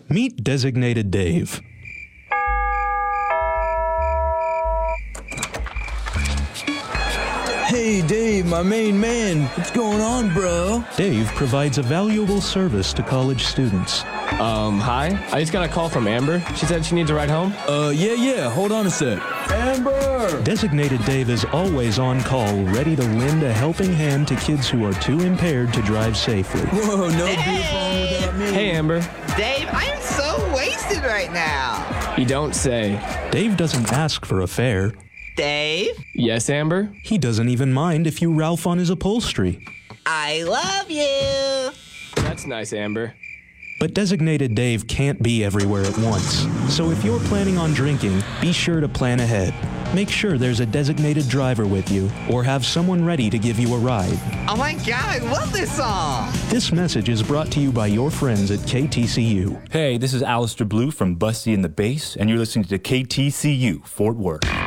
Meet Designated Dave. Hey, Dave, my main man. What's going on, bro? Dave provides a valuable service to college students. Hi. I just got a call from Amber. She said she needs a ride home. Yeah. Hold on a sec. Amber! Designated Dave is always on call, ready to lend a helping hand to kids who are too impaired to drive safely. Whoa, no beer phone without me. Hey, Amber. Dave, I am so wasted right now. You don't say. Dave doesn't ask for a fare. Dave, Yes, Amber? He doesn't even mind if you Ralph on his upholstery. I love you. That's nice, Amber. But Designated Dave can't be everywhere at once. So if you're planning on drinking, be sure to plan ahead. Make sure there's a designated driver with you, or have someone ready to give you a ride. Oh my God, I love this song. This message is brought to you by your friends at KTCU. Hey, this is Alistair Blue from Busty and the Bass, and you're listening to KTCU Fort Worth.